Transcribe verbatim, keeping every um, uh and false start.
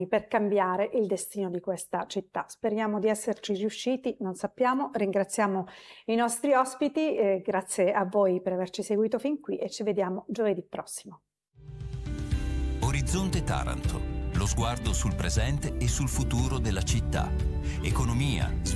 per cambiare il destino di questa città. Speriamo di esserci riusciti, non sappiamo. Ringraziamo i nostri ospiti, eh, grazie a voi per averci seguito fin qui e ci vediamo giovedì prossimo. Orizzonte Taranto, lo sguardo sul presente e sul futuro della città. Economia,